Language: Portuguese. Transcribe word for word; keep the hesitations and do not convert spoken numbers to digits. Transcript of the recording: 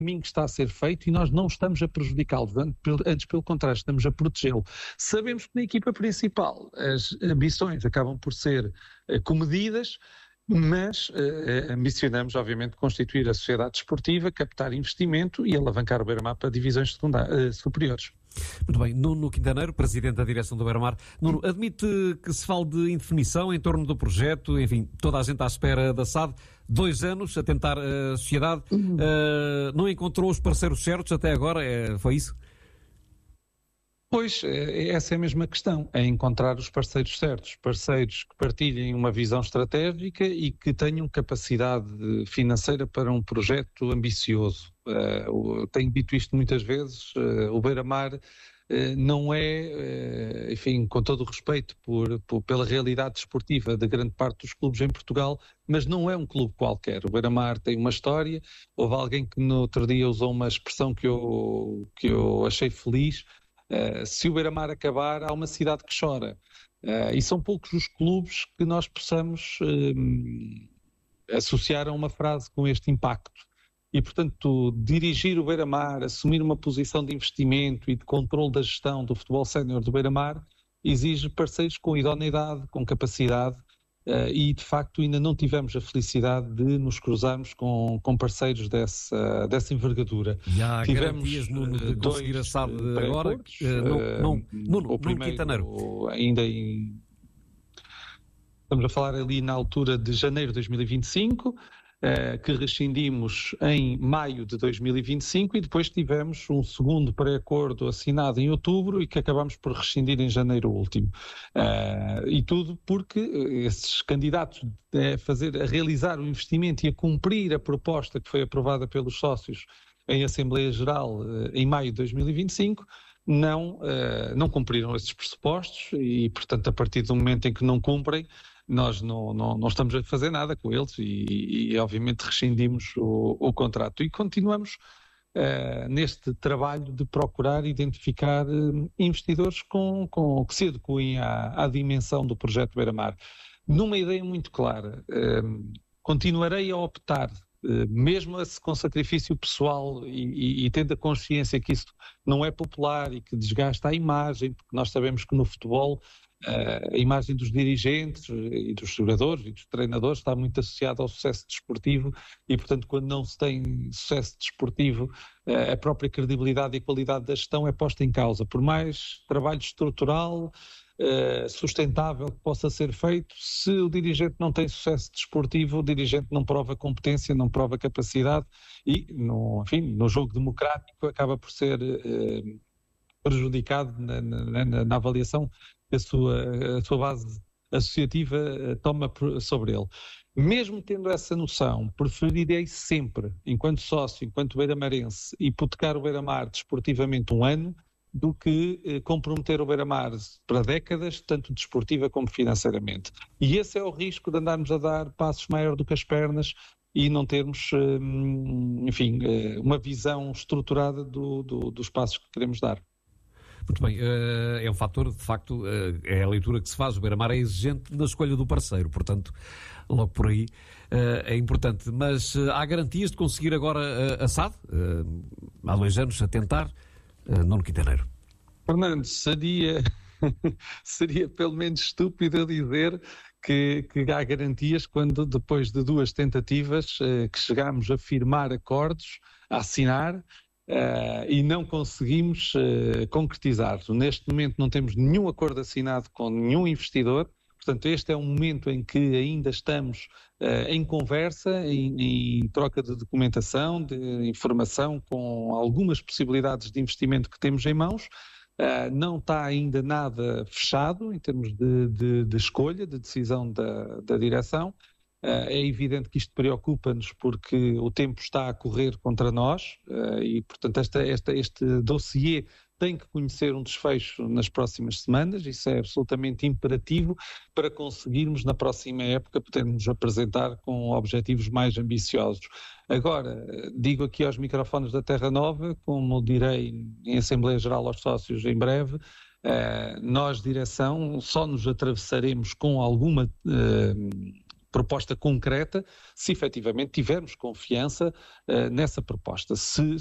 caminho que está a ser feito e nós não estamos a prejudicá-lo, antes pelo contrário, estamos a protegê-lo. Sabemos que na equipa principal as ambições acabam por ser uh, comedidas, mas uh, ambicionamos, obviamente, constituir a sociedade desportiva, captar investimento e alavancar o Beira-Mar para divisões uh, superiores. Muito bem. Nuno Quintaneiro, Presidente da Direção do Beira-Mar. Nuno, admite que se fale de indefinição em torno do projeto, enfim, toda a gente à espera da S A D, dois anos a tentar a sociedade, uhum. uh, não encontrou os parceiros certos até agora, é, foi isso? Pois, essa é a mesma questão, é encontrar os parceiros certos, parceiros que partilhem uma visão estratégica e que tenham capacidade financeira para um projeto ambicioso. Uh, tenho dito isto muitas vezes, uh, o Beira-Mar uh, não é, uh, enfim, com todo o respeito por, por, pela realidade desportiva de grande parte dos clubes em Portugal, mas não é um clube qualquer. O Beira-Mar tem uma história, houve alguém que no outro dia usou uma expressão que eu, que eu achei feliz. Uh, se o Beira-Mar acabar, há uma cidade que chora. Uh, e são poucos os clubes que nós possamos uh, associar a uma frase com este impacto. E, portanto, dirigir o Beira-Mar, assumir uma posição de investimento e de controle da gestão do futebol sénior do Beira-Mar, exige parceiros com idoneidade, com capacidade, uh, e, de facto, ainda não tivemos a felicidade de nos cruzarmos com, com parceiros dessa, dessa envergadura. E há tivemos garantias, Nuno, de conseguir a S A D agora? Uh, não, não, Nuno, o primeiro, Quintaneiro. Ainda em... Estamos a falar ali na altura de janeiro de dois mil e vinte e cinco, Uh, que rescindimos em maio de dois mil e vinte e cinco e depois tivemos um segundo pré-acordo assinado em outubro e que acabamos por rescindir em janeiro último. Uh, e tudo porque esses candidatos a, fazer, a realizar o investimento e a cumprir a proposta que foi aprovada pelos sócios em Assembleia Geral uh, em maio de dois mil e vinte e cinco não, uh, não cumpriram esses pressupostos e, portanto, a partir do momento em que não cumprem, nós não, não, não estamos a fazer nada com eles e, e obviamente, rescindimos o, o contrato. E continuamos uh, neste trabalho de procurar identificar uh, investidores com, com, que se adequem à, à dimensão do projeto Beira-Mar. Numa ideia muito clara, uh, continuarei a optar, uh, mesmo com sacrifício pessoal e, e, e tendo a consciência que isso não é popular e que desgasta a imagem, porque nós sabemos que no futebol a imagem dos dirigentes e dos jogadores e dos treinadores está muito associada ao sucesso desportivo e, portanto, quando não se tem sucesso desportivo, a própria credibilidade e a qualidade da gestão é posta em causa. Por mais trabalho estrutural, sustentável que possa ser feito, se o dirigente não tem sucesso desportivo, o dirigente não prova competência, não prova capacidade e, no, enfim, no jogo democrático acaba por ser eh, prejudicado na, na, na, na avaliação que a sua, a sua base associativa toma sobre ele. Mesmo tendo essa noção, preferirei sempre, enquanto sócio, enquanto beiramarense, hipotecar o Beira-Mar desportivamente um ano, do que eh, comprometer o Beira-Mar para décadas, tanto desportiva como financeiramente. E esse é o risco de andarmos a dar passos maiores do que as pernas e não termos, eh, enfim, eh, uma visão estruturada do, do, dos passos que queremos dar. Muito bem, é um fator, de facto, é a leitura que se faz. O Beira-Mar é exigente na escolha do parceiro, portanto, logo por aí é importante. Mas há garantias de conseguir agora a S A D? Há dois anos a tentar, Nuno Quintaneiro. Fernando, seria, seria pelo menos estúpido eu dizer que, que há garantias quando, depois de duas tentativas, que chegámos a firmar acordos, a assinar, Uh, e não conseguimos uh, concretizar. Neste momento não temos nenhum acordo assinado com nenhum investidor, portanto este é um momento em que ainda estamos uh, em conversa, em, em troca de documentação, de informação com algumas possibilidades de investimento que temos em mãos. Uh, não está ainda nada fechado em termos de, de, de escolha, de decisão da, da direção. Uh, é evidente que isto preocupa-nos porque o tempo está a correr contra nós uh, e, portanto, esta, esta, este dossiê tem que conhecer um desfecho nas próximas semanas, isso é absolutamente imperativo para conseguirmos na próxima época podermos apresentar com objetivos mais ambiciosos. Agora, digo aqui aos microfones da Terra Nova, como direi em Assembleia Geral aos sócios em breve, uh, nós, direção, só nos atravessaremos com alguma... Uh, proposta concreta, se efetivamente tivermos confiança uh, nessa proposta. Se,